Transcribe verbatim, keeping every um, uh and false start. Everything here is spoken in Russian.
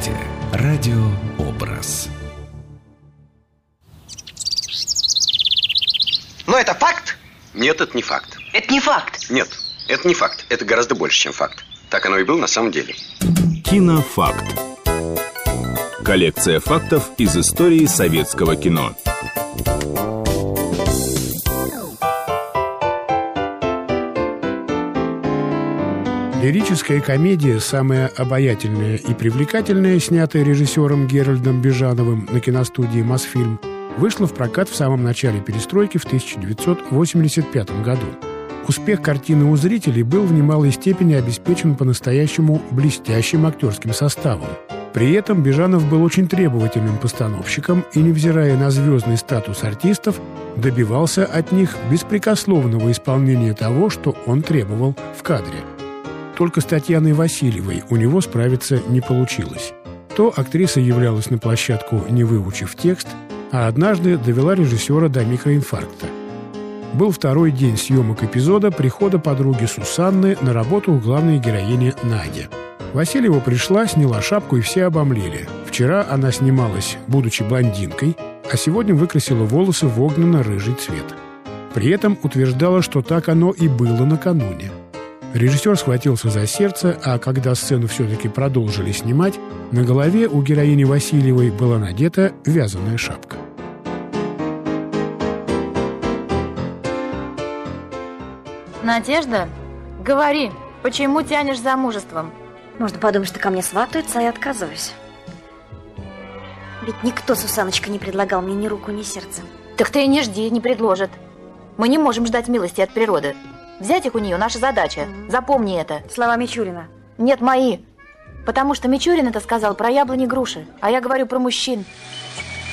слушаете радиообраз. Но это факт? Нет, это не факт. Это не факт? Нет, это не факт. Это гораздо больше, чем факт. Так оно и было на самом деле. Кинофакт. Коллекция фактов из истории советского кино. Лирическая комедия, самая обаятельная и привлекательная, снятая режиссером Герольдом Бежановым на киностудии «Мосфильм», вышла в прокат в самом начале перестройки в тысяча девятьсот восемьдесят пятом году. Успех картины у зрителей был в немалой степени обеспечен по-настоящему блестящим актерским составом. При этом Бежанов был очень требовательным постановщиком и, невзирая на звездный статус артистов, добивался от них беспрекословного исполнения того, что он требовал в кадре. Только с Татьяной Васильевой у него справиться не получилось. То актриса являлась на площадку, не выучив текст, а однажды довела режиссера до микроинфаркта. Был второй день съемок эпизода прихода подруги Сусанны на работу к главной героине Наде. Васильева пришла, сняла шапку, и все обомлели. Вчера она снималась, будучи блондинкой, а сегодня выкрасила волосы в огненно-рыжий цвет. При этом утверждала, что так оно и было накануне. Режиссер схватился за сердце, а когда сцену все-таки продолжили снимать, на голове у героини Васильевой была надета вязаная шапка. Надежда, говори, почему тянешь за мужеством? Можно подумать, что ко мне сватаются, а я отказываюсь. Ведь никто, Сусаночка, не предлагал мне ни руку, ни сердце. Так ты и не жди, не предложат. Мы не можем ждать милости от природы. Взять их у нее наша задача. Mm-hmm. Запомни это. Слова Мичурина. Нет, мои. Потому что Мичурин это сказал про яблони и груши, а я говорю про мужчин.